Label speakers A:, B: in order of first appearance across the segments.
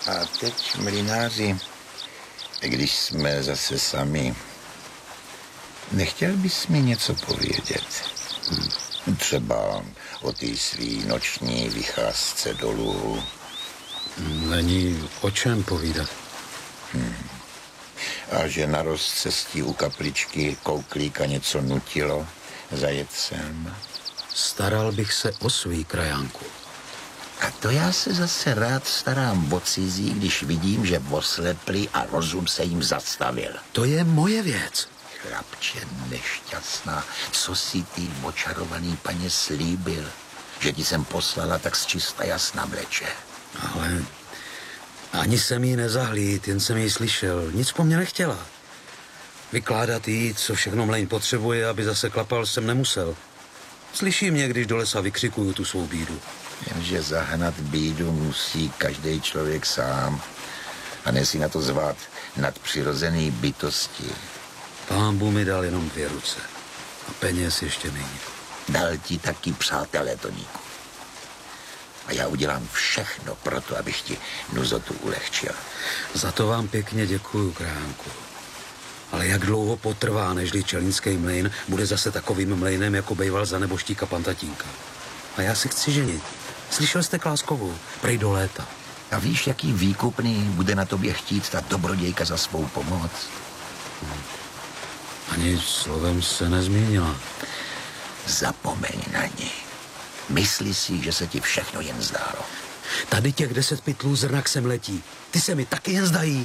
A: A teď, mlynáři, když jsme zase sami, nechtěl bys mi něco povědět? Třeba o té svý noční vycházce dolů.
B: Není o čem povídat.
A: A že na rozcestí u kapličky kouklíka něco nutilo zajet sem.
B: Staral bych se o svý krajánku.
A: A to já se zase rád starám o cizí, když vidím, že oslepli a rozum se jim zastavil.
B: To je moje věc.
A: Chlapče nešťastná, co si ty očarovaný paně slíbil? Že ti jsem poslala tak z čista jasna vleče.
B: Ale ani jsem jí nezahlíd, jen jsem jí slyšel. Nic po mně nechtěla. Vykládat jí, co všechno mlejn potřebuje, aby zase klapal, jsem nemusel. Slyší mě, když do lesa vykřikuju tu svou bídu.
A: Jenže zahnat bídu musí každý člověk sám. A nesí na to zvát nadpřirozený bytosti.
B: Pán Bůh mi dal jenom 2 ruce. A peněz ještě méně.
A: Dal ti taky přátelé, Toníku. A já udělám všechno pro to, abych ti nuzotu ulehčil.
B: Za to vám pěkně děkuju, krajánku. Ale jak dlouho potrvá, nežli Čelínský mlejn bude zase takovým mlejnem, jako bejval za neboštíka pan tatínka. A já si chci ženit. Slyšel jste Kláskovou? Prej do léta.
A: A víš, jaký výkupný bude na tobě chtít ta dobrodějka za svou pomoc?
B: Ani slovem se nezmínila.
A: Zapomeň na ní. Myslí si, že se ti všechno jen zdálo.
B: Tady těch 10 pytlů zrnak sem letí. Ty se mi taky jen zdají.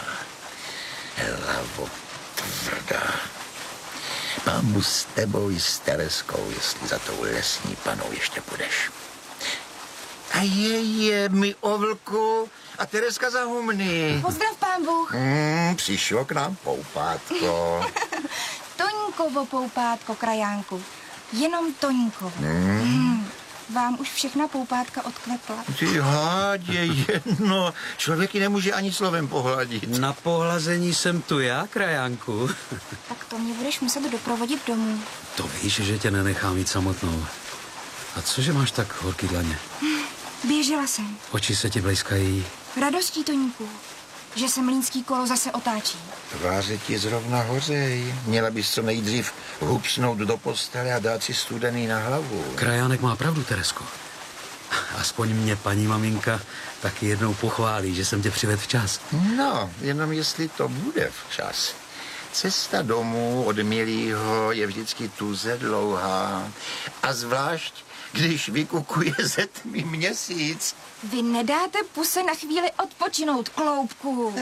A: Hlavo tvrdá. Pán Bůh s tebou i s Tereskou, jestli za tou lesní panou ještě půjdeš. A je, mi o vlku a Tereska za humny.
C: Pozdrav, pán Bůh.
A: Přišlo k nám poupátko.
C: Toňkovo poupátko, krajánku. Jenom Toňkovo. Vám už všechna poupátka odkvetla.
A: Ty hádě jedno. Člověk ji nemůže ani slovem pohladit.
B: Na pohlazení jsem tu já, krajánku.
C: Tak to mě budeš muset doprovodit domů.
B: To víš, že tě nenechám jít samotnou. A cože máš tak horký dlaně?
C: Běžela jsem.
B: Oči se ti blejskají.
C: Radostí, Toníku, že se mlýnský kolo zase otáčí.
A: Tváře ti zrovna hořej. Měla bys co nejdřív hupsnout do postele a dát si studený na hlavu.
B: Krajánek má pravdu, Teresko. Aspoň mě paní maminka taky jednou pochválí, že jsem tě přivedl včas.
A: No, jenom jestli to bude včas. Cesta domů od milýho je vždycky tuze dlouhá. A zvlášť, když vykukuje ze tmy měsíc.
C: Vy nedáte puse na chvíli odpočinout, kloubku.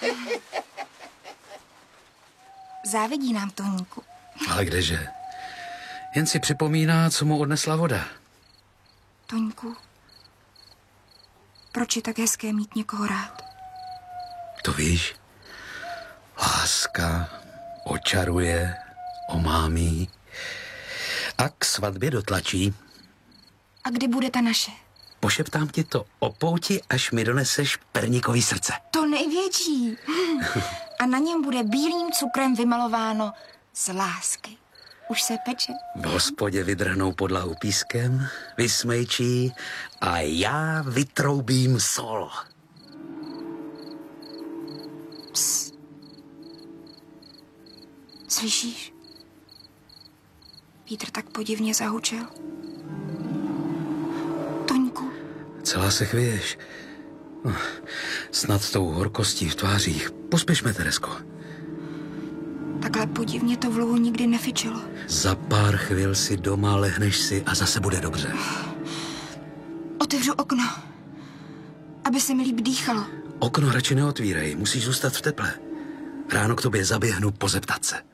C: Závidí nám, Toníku.
B: Ale kdeže? Jen si připomíná, co mu odnesla voda.
C: Toňku, proč je tak hezké mít někoho rád?
B: To víš? Láska očaruje, omámí a k svatbě dotlačí.
C: A kdy bude ta naše?
B: Pošeptám ti to o pouti, až mi doneseš perníkový srdce.
C: To největší. A na něm bude bílým cukrem vymalováno z lásky. Už se peče.
B: V hospodě vydrhnou podlahu pískem, vysmejčí a já vytroubím solo.
C: Psst. Slyšíš? Vítr tak podivně zahučel. Toňku.
B: Celá se chvěješ. Snad tou horkostí v tvářích. Pospěšme, Teresko.
C: Takhle podivně to v luhu nikdy nefičilo.
B: Za pár chvil si doma lehneš si a zase bude dobře.
C: Otevřu okno, aby se mi líp dýchalo.
B: Okno radši neotvírej, musíš zůstat v teple. Ráno k tobě zaběhnu pozeptat se.